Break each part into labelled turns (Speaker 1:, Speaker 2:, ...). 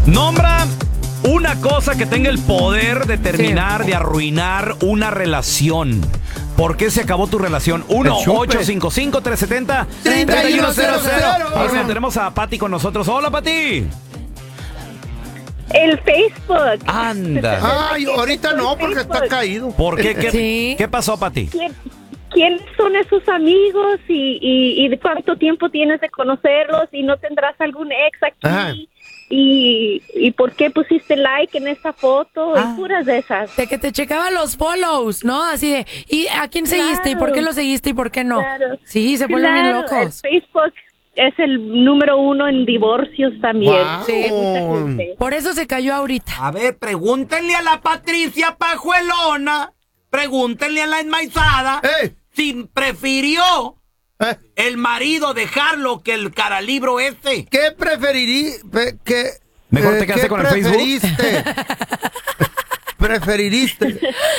Speaker 1: Nombra una cosa que tenga el poder de terminar, de arruinar una relación. ¿Por qué se acabó tu relación? 1-855-370-3100. Ahora tenemos a Pati con nosotros. Hola, Pati.
Speaker 2: El Facebook.
Speaker 1: Anda.
Speaker 3: Ay, ahorita no, porque está caído.
Speaker 1: ¿Por qué?
Speaker 4: Sí.
Speaker 1: ¿Qué pasó, Pati?
Speaker 2: ¿Quiénes son esos amigos y de cuánto tiempo tienes de conocerlos y no tendrás algún ex aquí?
Speaker 3: Ajá.
Speaker 2: ¿Y por qué pusiste like en esa foto? Y puras de esas.
Speaker 4: De que te checaba los follows, ¿no? Así de, ¿y a quién seguiste? ¿Y por qué lo seguiste? ¿Y por qué no?
Speaker 2: Claro.
Speaker 4: Sí, se vuelven bien
Speaker 2: El
Speaker 4: locos.
Speaker 2: Facebook es el número 1 en divorcios también.
Speaker 3: Wow.
Speaker 2: Sí, mucha gente.
Speaker 4: Por eso se cayó ahorita.
Speaker 5: A ver, pregúntenle a la Patricia Pajuelona, pregúntenle a la enmaizada si prefirió el marido dejarlo que el caralibro ese.
Speaker 3: ¿Qué preferirí?
Speaker 1: Mejor te quedaste con el Facebook.
Speaker 3: ¿Prefeririste?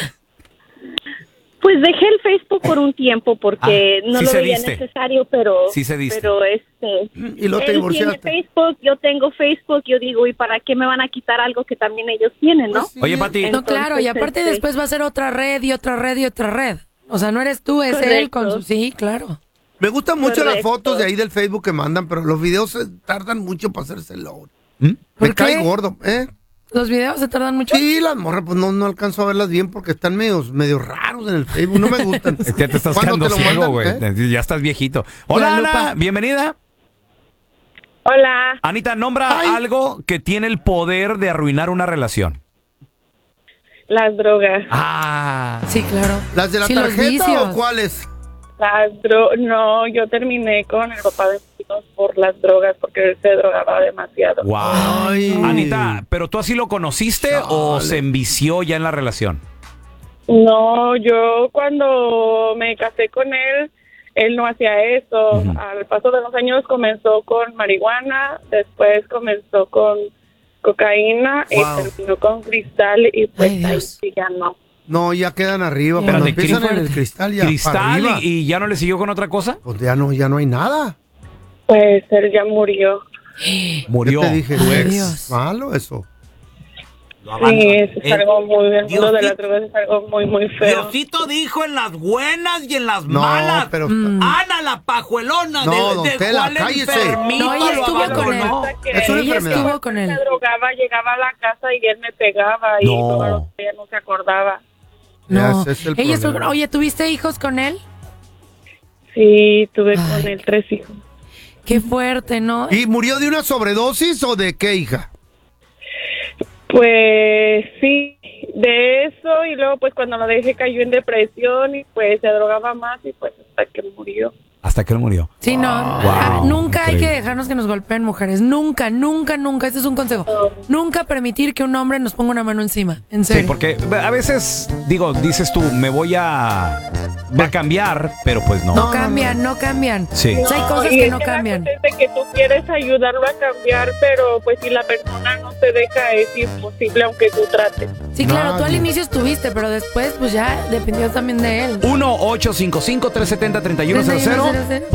Speaker 2: Pues dejé el Facebook por un tiempo porque no
Speaker 1: sí
Speaker 2: lo
Speaker 1: se
Speaker 2: veía
Speaker 1: diste.
Speaker 2: necesario, pero
Speaker 1: Sí se diste.
Speaker 2: pero
Speaker 3: Y luego te
Speaker 2: él
Speaker 3: divorciaste.
Speaker 2: tiene Facebook, yo tengo Facebook, yo digo, ¿y para qué me van a quitar algo que también ellos tienen, no?
Speaker 3: Pues sí.
Speaker 1: Oye, Pati.
Speaker 4: No, claro, y aparte después va a ser otra red y otra red y otra red. O sea, no eres tú, es él con su... Sí, claro.
Speaker 3: Me gustan mucho las
Speaker 2: Correcto.
Speaker 3: fotos de ahí del Facebook que mandan, pero los videos se tardan mucho para hacerse load.
Speaker 1: ¿Mm?
Speaker 3: Me
Speaker 4: ¿Por
Speaker 3: cae
Speaker 4: qué?
Speaker 3: gordo,
Speaker 4: ¿Los videos se tardan mucho?
Speaker 3: Sí, las morras, pues no alcanzo a verlas bien porque están medio raros en el Facebook. No me gustan.
Speaker 1: Es que te estás
Speaker 3: ¿Cuándo
Speaker 1: quedando
Speaker 3: te lo
Speaker 1: ciego,
Speaker 3: mandan,
Speaker 1: güey. Ya estás viejito. Hola,
Speaker 4: La
Speaker 1: Ana.
Speaker 4: lupa.
Speaker 1: Bienvenida.
Speaker 2: Hola,
Speaker 1: Anita, nombra algo que tiene el poder de arruinar una relación.
Speaker 2: las drogas.
Speaker 1: Ah.
Speaker 4: Sí, claro.
Speaker 3: ¿Las de la
Speaker 4: Sí, los
Speaker 3: tarjeta
Speaker 4: vicios.
Speaker 3: o cuáles?
Speaker 2: No, yo terminé con el papá de mis hijos por las drogas porque él se drogaba demasiado.
Speaker 1: Wow.
Speaker 3: Ay.
Speaker 1: Anita, ¿pero tú así lo conociste o se envició ya en la relación?
Speaker 2: No, yo cuando me casé con él no hacía eso.
Speaker 1: Ujú.
Speaker 2: Al paso de los años comenzó con marihuana, después comenzó con cocaína
Speaker 3: Wow.
Speaker 2: y terminó con cristal y pues
Speaker 4: Ay,
Speaker 2: ahí
Speaker 4: Dios.
Speaker 2: sí ya no.
Speaker 3: No, ya quedan arriba.
Speaker 4: Sí.
Speaker 3: Cuando
Speaker 1: Espérate,
Speaker 3: empiezan en
Speaker 4: fuerte.
Speaker 3: el cristal ya para
Speaker 1: Cristal
Speaker 3: arriba,
Speaker 1: y ya no le siguió con otra cosa.
Speaker 3: pues ya no hay nada.
Speaker 2: Pues él ya murió.
Speaker 1: Murió.
Speaker 3: ¿Qué te dije?
Speaker 1: tu ex.
Speaker 4: Dios.
Speaker 3: Malo eso.
Speaker 2: Sí, eso es algo muy... El mundo de las
Speaker 5: Diosito-
Speaker 2: drogas es algo muy, muy feo.
Speaker 5: Diosito dijo en las buenas y en las
Speaker 3: No,
Speaker 5: malas.
Speaker 3: pero...
Speaker 5: Ana la pajuelona
Speaker 3: No, don
Speaker 5: de
Speaker 3: Tela,
Speaker 5: cuál
Speaker 3: cállese.
Speaker 5: enfermito
Speaker 4: No, ella
Speaker 5: lo
Speaker 4: estuvo con
Speaker 5: abandonó.
Speaker 4: él.
Speaker 3: Es una
Speaker 4: Ella
Speaker 3: enfermedad.
Speaker 4: estuvo con él.
Speaker 2: Se drogaba, llegaba a la casa y él me pegaba y
Speaker 1: No.
Speaker 2: luego los días no se acordaba.
Speaker 4: No.
Speaker 3: Ese es el
Speaker 4: Ella estuvo-
Speaker 3: problema.
Speaker 4: Oye, ¿tuviste hijos con él?
Speaker 2: Sí, tuve
Speaker 4: Ay.
Speaker 2: con él 3 hijos.
Speaker 4: Qué fuerte, ¿no?
Speaker 3: ¿Y murió de una sobredosis o de qué, hija?
Speaker 2: Pues sí, de eso y luego pues cuando lo dejé cayó en depresión y pues se drogaba más y pues hasta que murió.
Speaker 1: Hasta que él murió.
Speaker 4: Sí, no.
Speaker 1: Wow,
Speaker 4: Nunca hay que
Speaker 1: increíble.
Speaker 4: dejarnos que nos golpeen mujeres. Nunca, nunca, nunca. Este es un consejo. Nunca permitir que un hombre nos ponga una mano encima. En
Speaker 1: Sí,
Speaker 4: serio.
Speaker 1: porque a veces, digo, dices tú, va a cambiar, pero pues no.
Speaker 4: No cambian, no cambian.
Speaker 1: Sí.
Speaker 4: O sea, hay cosas
Speaker 2: Y
Speaker 4: que
Speaker 2: es
Speaker 4: no
Speaker 2: la
Speaker 4: cambian.
Speaker 2: cosa es de que tú quieres ayudarlo a cambiar, pero pues si la persona no te deja es imposible aunque tú trates.
Speaker 4: Sí, claro, tú al
Speaker 3: Nadie.
Speaker 4: inicio estuviste, pero después pues ya dependió también de él.
Speaker 1: 1-855-370-3100.